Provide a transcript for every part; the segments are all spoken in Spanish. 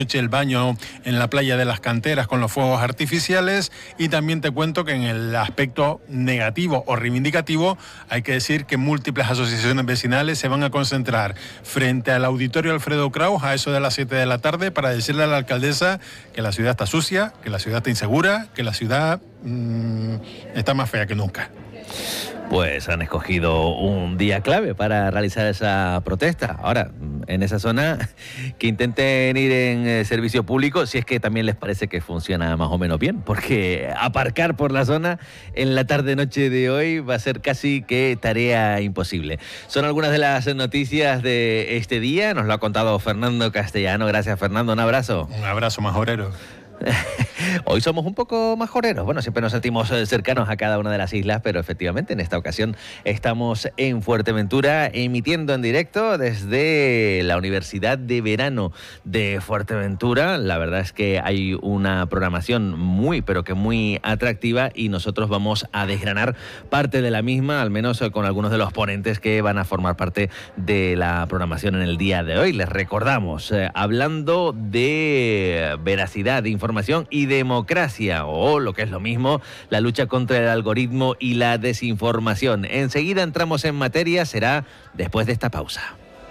el baño en la playa de las Canteras con los fuegos artificiales. Y también te cuento que en el aspecto negativo o reivindicativo hay que decir que múltiples asociaciones vecinales se van a concentrar frente al auditorio Alfredo Kraus a eso de las 7 de la tarde para decirle a la alcaldesa que la ciudad está sucia, que la ciudad está insegura, que la ciudad está más fea que nunca. Pues han escogido un día clave para realizar esa protesta. Ahora, en esa zona, que intenten ir en servicio público, si es que también les parece que funciona más o menos bien, porque aparcar por la zona en la tarde-noche de hoy va a ser casi que tarea imposible. Son algunas de las noticias de este día, nos lo ha contado Fernando Castellano. Gracias, Fernando, un abrazo. Un abrazo, majorero. Hoy somos un poco majoreros. Bueno, siempre nos sentimos cercanos a cada una de las islas, pero efectivamente en esta ocasión estamos en Fuerteventura emitiendo en directo desde la Universidad de Verano de Fuerteventura. La verdad es que hay una programación muy, pero que muy atractiva y nosotros vamos a desgranar parte de la misma, al menos con algunos de los ponentes que van a formar parte de la programación en el día de hoy. Les recordamos, hablando de veracidad, de información y democracia, o lo que es lo mismo, la lucha contra el algoritmo y la desinformación. Enseguida entramos en materia, será después de esta pausa.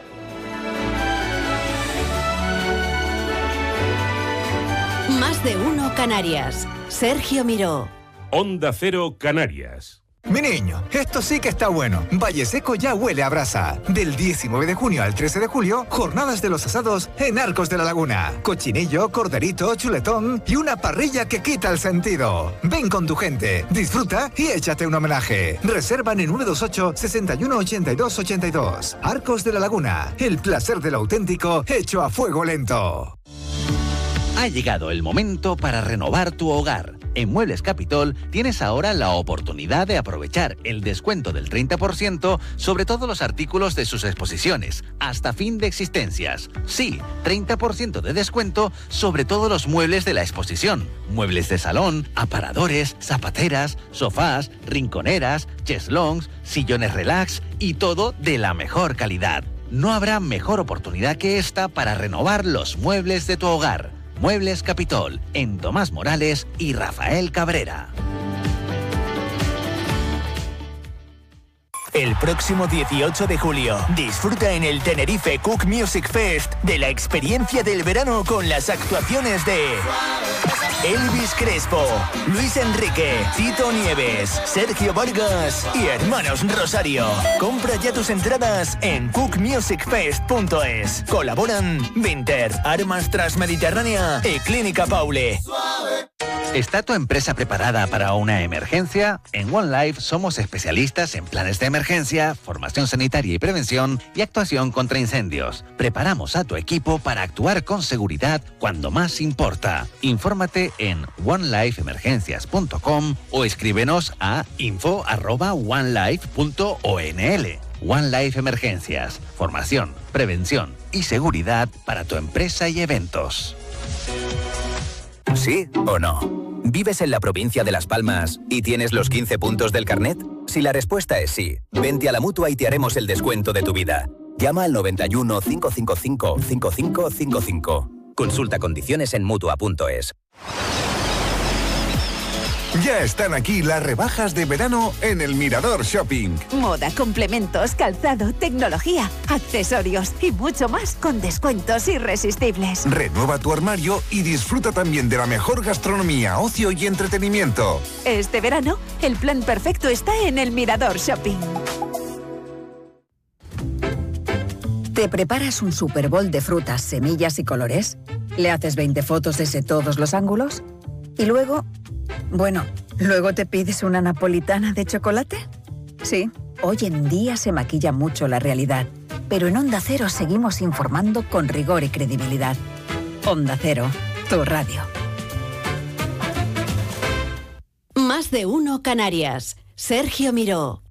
Más de uno Canarias. Sergio Miró. Onda Cero Canarias. Mi niño, esto sí que está bueno. Valle Seco ya huele a brasa. Del 19 de junio al 13 de julio, jornadas de los asados en Arcos de la Laguna. Cochinillo, corderito, chuletón y una parrilla que quita el sentido. Ven con tu gente, disfruta y échate un homenaje. Reservan en 928 61 82 82. Arcos de la Laguna, el placer de lo auténtico hecho a fuego lento. Ha llegado el momento para renovar tu hogar. En Muebles Capitol tienes ahora la oportunidad de aprovechar el descuento del 30% sobre todos los artículos de sus exposiciones, hasta fin de existencias. Sí, 30% de descuento sobre todos los muebles de la exposición. Muebles de salón, aparadores, zapateras, sofás, rinconeras, cheslongs, sillones relax y todo de la mejor calidad. No habrá mejor oportunidad que esta para renovar los muebles de tu hogar. Muebles Capitol, en Tomás Morales y Rafael Cabrera. El próximo 18 de julio, disfruta en el Tenerife Cook Music Fest de la experiencia del verano con las actuaciones de Elvis Crespo, Luis Enrique, Tito Nieves, Sergio Vargas y Hermanos Rosario. Compra ya tus entradas en cookmusicfest.es. Colaboran Vinter, Armas Transmediterránea y Clínica Paule. ¿Está tu empresa preparada para una emergencia? En One Life somos especialistas en planes de emergencia, formación sanitaria y prevención y actuación contra incendios. Preparamos a tu equipo para actuar con seguridad cuando más importa. Infórmate en onelifeemergencias.com o escríbenos a info@onelife.onl. One Life Emergencias, formación, prevención y seguridad para tu empresa y eventos. ¿Sí o no? ¿Vives en la provincia de Las Palmas y tienes los 15 puntos del carnet? Si la respuesta es sí, vente a la Mutua y te haremos el descuento de tu vida. Llama al 91 555 5555. Consulta condiciones en Mutua.es. Ya están aquí las rebajas de verano en el Mirador Shopping. Moda, complementos, calzado, tecnología, accesorios y mucho más con descuentos irresistibles. Renueva tu armario y disfruta también de la mejor gastronomía, ocio y entretenimiento. Este verano, el plan perfecto está en el Mirador Shopping. ¿Te preparas un Super Bowl de frutas, semillas y colores? ¿Le haces 20 fotos desde todos los ángulos? ¿Y luego? Bueno, ¿luego te pides una napolitana de chocolate? Sí, hoy en día se maquilla mucho la realidad, pero en Onda Cero seguimos informando con rigor y credibilidad. Onda Cero, tu radio. Más de uno Canarias. Sergio Miró.